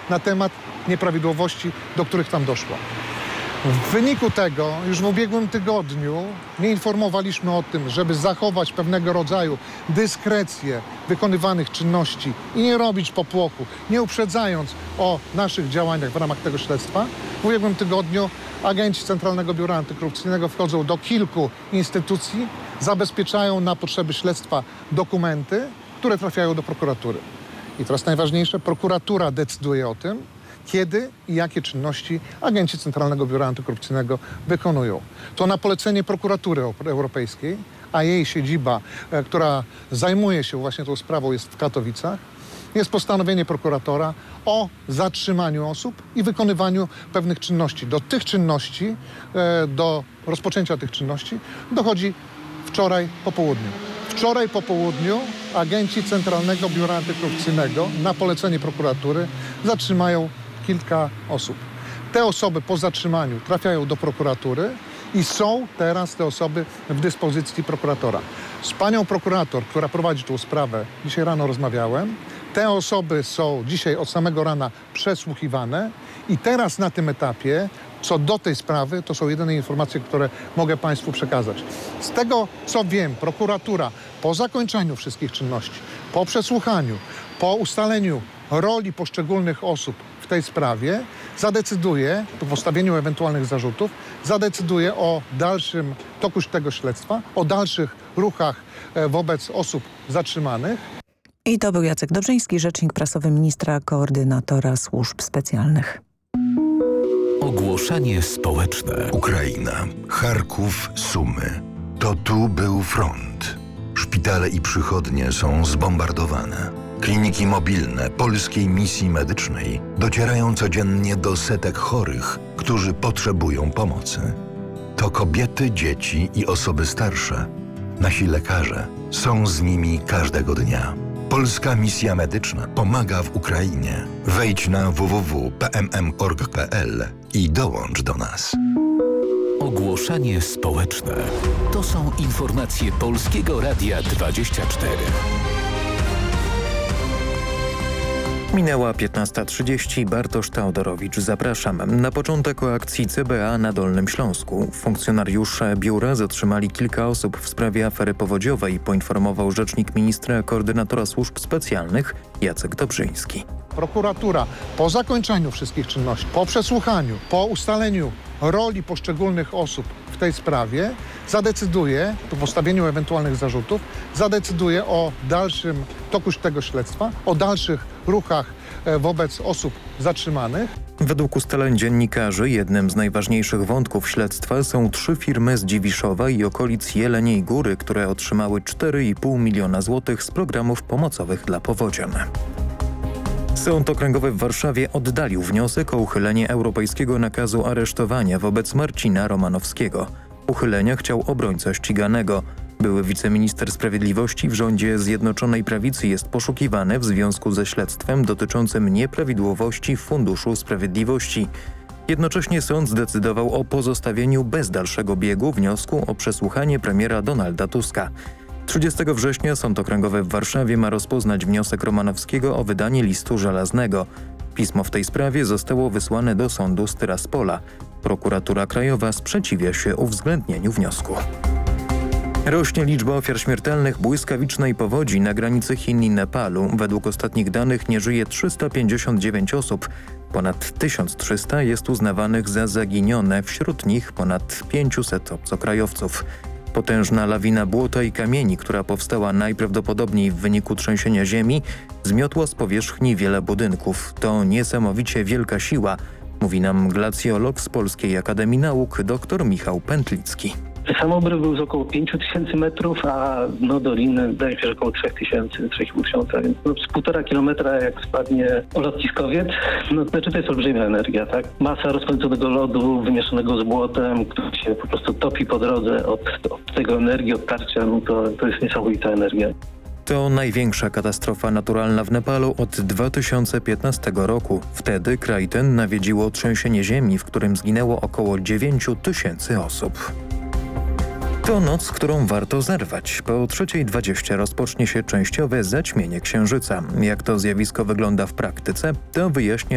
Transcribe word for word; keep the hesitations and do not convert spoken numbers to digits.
na temat nieprawidłowości, do których tam doszło. W wyniku tego już w ubiegłym tygodniu nie informowaliśmy o tym, żeby zachować pewnego rodzaju dyskrecję wykonywanych czynności i nie robić popłochu, nie uprzedzając o naszych działaniach w ramach tego śledztwa. W ubiegłym tygodniu agenci Centralnego Biura Antykorupcyjnego wchodzą do kilku instytucji, zabezpieczają na potrzeby śledztwa dokumenty, które trafiają do prokuratury. I teraz najważniejsze, prokuratura decyduje o tym, kiedy i jakie czynności agenci Centralnego Biura Antykorupcyjnego wykonują. To na polecenie prokuratury europejskiej, a jej siedziba, e, która zajmuje się właśnie tą sprawą, jest w Katowicach, jest postanowienie prokuratora o zatrzymaniu osób i wykonywaniu pewnych czynności. Do tych czynności, e, do rozpoczęcia tych czynności dochodzi wczoraj po południu. Wczoraj po południu agenci Centralnego Biura Antykorupcyjnego na polecenie prokuratury zatrzymają kilka osób. Te osoby po zatrzymaniu trafiają do prokuratury i są teraz te osoby w dyspozycji prokuratora. Z panią prokurator, która prowadzi tą sprawę, dzisiaj rano rozmawiałem. Te osoby są dzisiaj od samego rana przesłuchiwane i teraz na tym etapie, co do tej sprawy, to są jedyne informacje, które mogę państwu przekazać. Z tego, co wiem, prokuratura po zakończeniu wszystkich czynności, po przesłuchaniu, po ustaleniu roli poszczególnych osób w tej sprawie, zadecyduje, po postawieniu ewentualnych zarzutów, zadecyduje o dalszym toku tego śledztwa, o dalszych ruchach wobec osób zatrzymanych. I to był Jacek Dobrzyński, rzecznik prasowy ministra, koordynatora służb specjalnych. Ogłoszenie społeczne. Ukraina, Charków, Sumy. To tu był front. Szpitale i przychodnie są zbombardowane. Kliniki mobilne polskiej misji medycznej docierają codziennie do setek chorych, którzy potrzebują pomocy. To kobiety, dzieci i osoby starsze. Nasi lekarze są z nimi każdego dnia. Polska Misja Medyczna pomaga w Ukrainie. Wejdź na w w w kropka p m m kropka org kropka p l i dołącz do nas. Ogłoszenie społeczne. To są informacje Polskiego Radia dwadzieścia cztery. Minęła piętnasta trzydzieści. Bartosz Teodorowicz, zapraszam. Na początek o akcji C B A na Dolnym Śląsku. Funkcjonariusze biura zatrzymali kilka osób w sprawie afery powodziowej, poinformował rzecznik ministra, koordynatora służb specjalnych Jacek Dobrzyński. Prokuratura po zakończeniu wszystkich czynności, po przesłuchaniu, po ustaleniu roli poszczególnych osób w tej sprawie zadecyduje, po postawieniu ewentualnych zarzutów, zadecyduje o dalszym toku tego śledztwa, o dalszych ruchach wobec osób zatrzymanych. Według ustaleń dziennikarzy jednym z najważniejszych wątków śledztwa są trzy firmy z Dziwiszowa i okolic Jeleniej Góry, które otrzymały cztery i pół miliona złotych z programów pomocowych dla powodzian. Sąd Okręgowy w Warszawie oddalił wniosek o uchylenie europejskiego nakazu aresztowania wobec Marcina Romanowskiego. Uchylenia chciał obrońca ściganego. Były wiceminister sprawiedliwości w rządzie Zjednoczonej Prawicy jest poszukiwany w związku ze śledztwem dotyczącym nieprawidłowości w Funduszu Sprawiedliwości. Jednocześnie sąd zdecydował o pozostawieniu bez dalszego biegu wniosku o przesłuchanie premiera Donalda Tuska. trzydziestego września Sąd Okręgowy w Warszawie ma rozpoznać wniosek Romanowskiego o wydanie listu żelaznego. Pismo w tej sprawie zostało wysłane do sądu z Tyraspola. Prokuratura Krajowa sprzeciwia się uwzględnieniu wniosku. Rośnie liczba ofiar śmiertelnych błyskawicznej powodzi na granicy Chin i Nepalu. Według ostatnich danych nie żyje trzysta pięćdziesiąt dziewięć osób. Ponad tysiąc trzysta jest uznawanych za zaginione, wśród nich ponad pięćset obcokrajowców. Potężna lawina błota i kamieni, która powstała najprawdopodobniej w wyniku trzęsienia ziemi, zmiotła z powierzchni wiele budynków. To niesamowicie wielka siła, mówi nam glacjolog z Polskiej Akademii Nauk dr Michał Pętlicki. Sam obryw był z około pięć tysięcy metrów, a dno doliny wydaje się, że około trzy tysiące, trzy i pół tysiąca, więc no, z półtora kilometra jak spadnie lotniskowiec, no znaczy to jest olbrzymia energia, tak? Masa rozpędzonego lodu wymieszanego z błotem, który się po prostu topi po drodze od, od tego energii, od tarcia, no to, to jest niesamowita energia. To największa katastrofa naturalna w Nepalu od dwa tysiące piętnastego roku. Wtedy kraj ten nawiedziło trzęsienie ziemi, w którym zginęło około dziewięć tysięcy osób. To noc, którą warto zerwać. Po trzeciej dwadzieścia rozpocznie się częściowe zaćmienie księżyca. Jak to zjawisko wygląda w praktyce, to wyjaśnia